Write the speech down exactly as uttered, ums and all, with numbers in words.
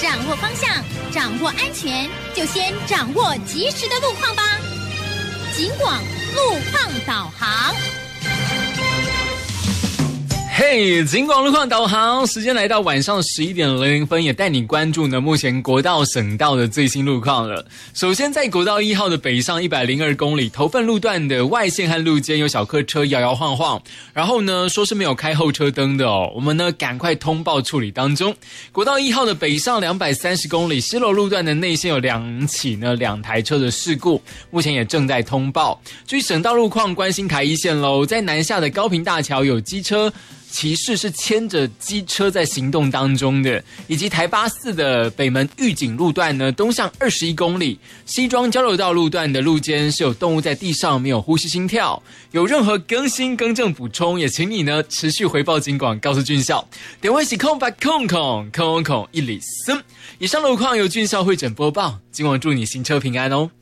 掌握方向，掌握安全，就先掌握及时的路况吧。警广路况导航。 嘿，警广路况导航，时间来到晚上十一点零零分，也带你关注呢目前国道、省道的最新路况了。首先，在国道一号的北上一百零二公里头份路段的外线和路肩有小客车摇摇晃晃，然后呢说是没有开后车灯的哦，我们呢赶快通报处理当中。国道一号的北上两百三十公里西楼路段的内线有两起呢两台车的事故，目前也正在通报。至于省道路况，关心台一线喽，在南下的高屏大桥有机车骑士是牵着机车在行动当中的，以及台八四的北门玉井路段呢，东向二十一公里，西庄交流道路段的路肩是有动物在地上没有呼吸心跳，有任何更新更正补充，也请你呢持续回报警广，告诉俊孝。点位是空白空空空空一里森。以上路况由俊孝会诊播报，今晚祝你行车平安哦。